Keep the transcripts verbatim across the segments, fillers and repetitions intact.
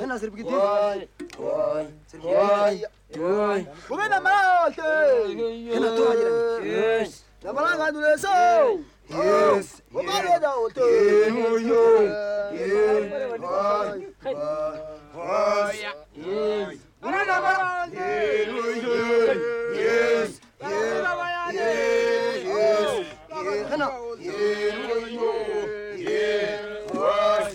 Serena Serbikiti. Wai, wai, wai, wai. Come na malte? Ena to ajira. Yes. Na malanga dule so. Yes. Come na da olto. Yo yo. Yes. Wai, wai. Yes. Come na malte. Yo yo. Yes. Yes. Yes. Ena. Yo yo. Yes. Wai.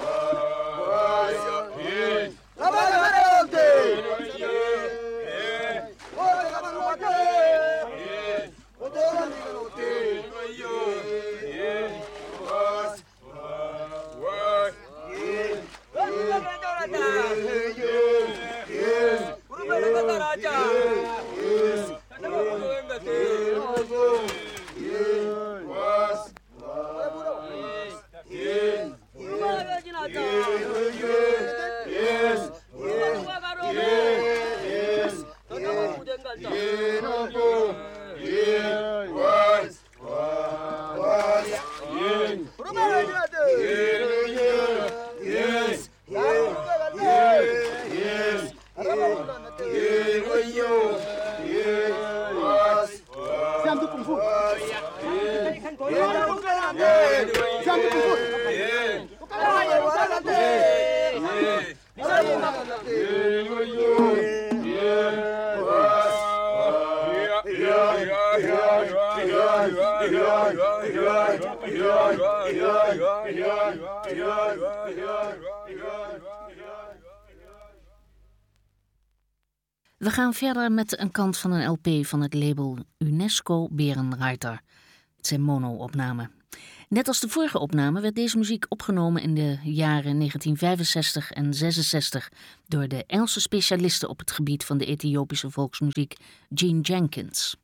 We gaan verder met een kant van een L P van het label UNESCO Berenreiter. Het zijn mono-opnamen. Net als de vorige opname werd deze muziek opgenomen in de jaren negentien vijfenzestig en zesenzestig door de Engelse specialisten op het gebied van de Ethiopische volksmuziek Gene Jenkins.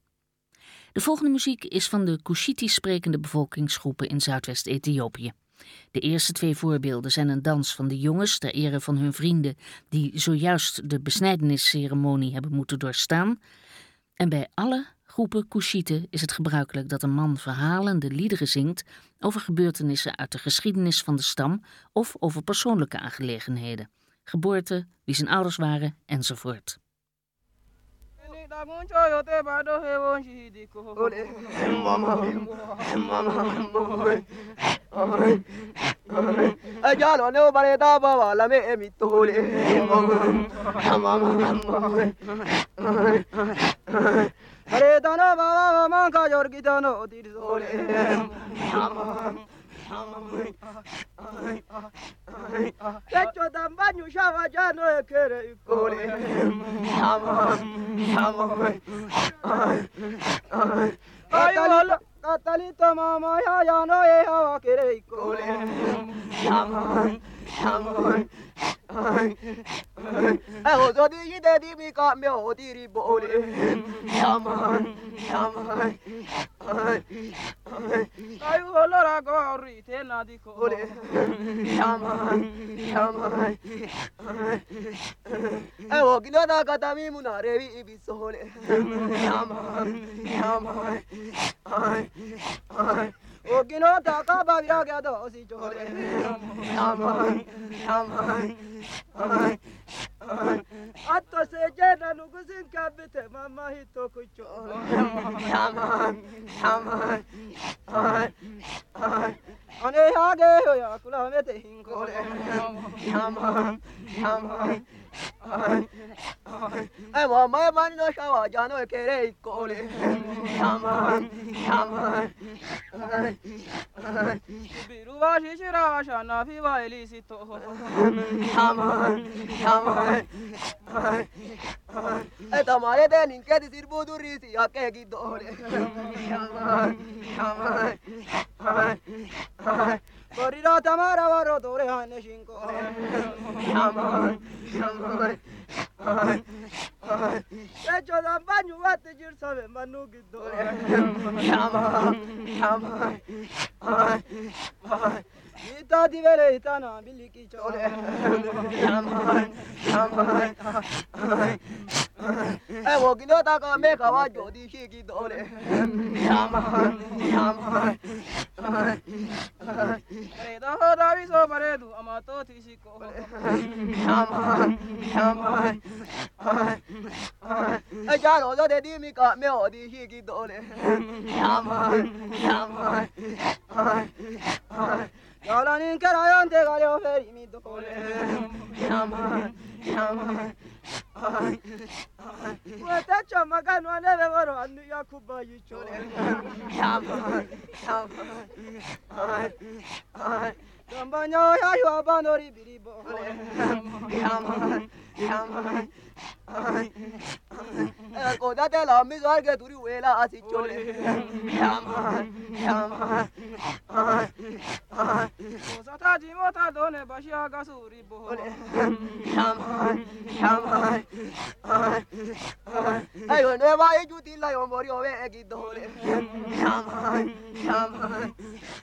De volgende muziek is van de Kushitisch sprekende bevolkingsgroepen in Zuidwest-Ethiopië. De eerste twee voorbeelden zijn een dans van de jongens ter ere van hun vrienden die zojuist de besnijdenisceremonie hebben moeten doorstaan. En bij alle groepen Kushieten is het gebruikelijk dat een man verhalende liederen zingt over gebeurtenissen uit de geschiedenis van de stam of over persoonlijke aangelegenheden, geboorte, wie zijn ouders waren enzovoort. Aredana baba manka jorgitano dirzole Lecho dambanyu shava jano ekere ikole Ayo Katalita mama ya jano e hawa kere ikole Eho zodi yide di mi ka me o diri bole Yaman yaman Ayo olora go rite na di kole Yaman yaman Eho gilona katami munare vi ibisole Yaman yaman O gino ta ka ba vira gya do si chole Yaman yaman Atto se jena nugusin kabite mama hito kucho Yaman yaman Ane hage ho ya kula mete hinkole Yaman yaman Ai mo mai mani no shawa jano kere ikole Yaman yaman Biru wa shishira shana fi wa elisito Yaman yaman Ai tamare de ninke di sirbu durisi ake gidole Yaman yaman Korira tamara waro dore hane shinkole Yaman yaman Lecho dambanyu wate jirsave manu gidole Yaman yaman Ita divere itana biliki chole Yaman yaman Ewo Jogino taka meka wa jodi shiki dole. Yaman, yaman. Da hoda viso maredu amato tisiko. Yaman, yaman. Ai cha lo so de di mi ka me o di shiki dole. Yaman, yaman. Yalanin kerayan te galio feri mi dole. Yaman, yaman. Watacha magano aneve varo anu yakuba yichole. Yaman, yaman. Gambanyo ya yo bandori biribo. Yaman, yaman. Ko da te la mi sar ke turi wela asi chole. Yaman, yaman. Sata jimota done bashia gasuri bo. Yaman, yaman. Ayo ne va e juti la yo mori ove e ki dole. Yaman, yaman.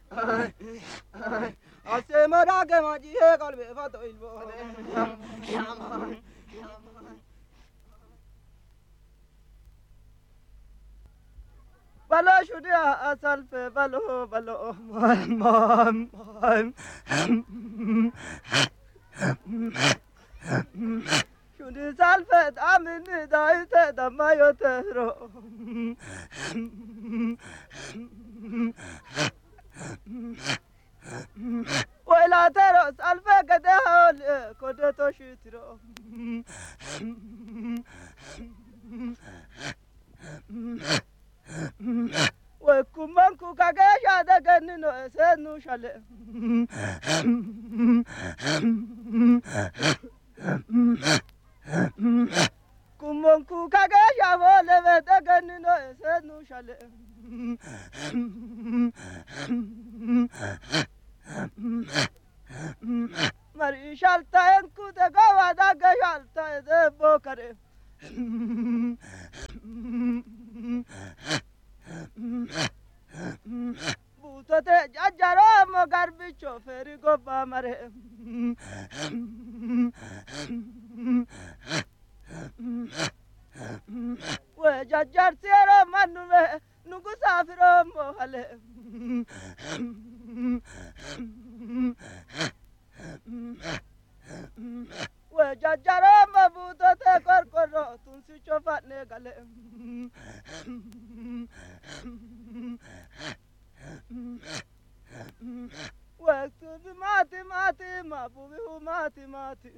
Ase mara ke maji he kalbe fato ilbo. Yaman, yaman. Balo shudia asal fe balo balo man man man. Shudi salfet amini daite damayo tero. Wela tero salfe kade hole kode to shitro. We kumanku kage shada ganino esenu shale. Kumanku kage shavole vete ganino esenu shale. Mari shalta enku de gawada ge shalta de bokare. Butote jajjaro mo garbicho feri gobba mare. We jajjar siero manume nugu safiro mo hale. We jajjaro mo butote korkoro tunsi chofatne gale. We tubi mati mati ma bubi hu mati mati.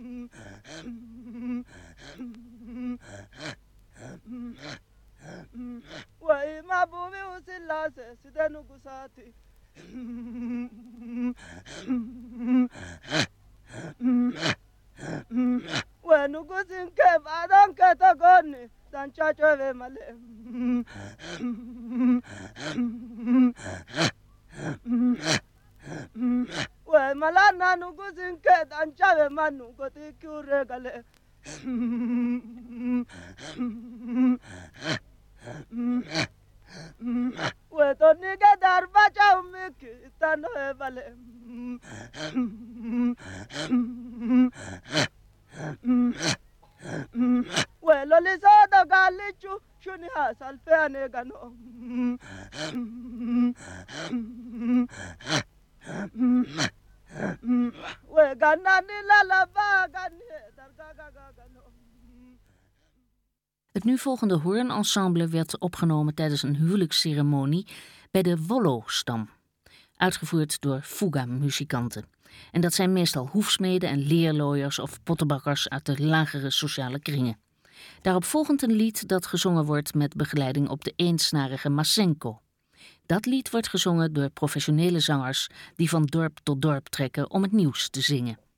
We ma bubi hu silase sidenu gusati. We nugu sinke badan ke tagoni dan chacho ve male. We malana nugu sinke dan chave manu goti kyure gale. We to nige darba chau miki tano e vale. We loli sodo galichu shuni ha salfe ane gano. We ganani la la ba gani darga ga gano. Het nu volgende hoornensemble werd opgenomen tijdens een huwelijksceremonie bij de Wollo-stam, uitgevoerd door fuga-muzikanten. En dat zijn meestal hoefsmeden en leerlooiers of pottenbakkers uit de lagere sociale kringen. Daarop volgend een lied dat gezongen wordt met begeleiding op de eensnarige masenko. Dat lied wordt gezongen door professionele zangers die van dorp tot dorp trekken om het nieuws te zingen.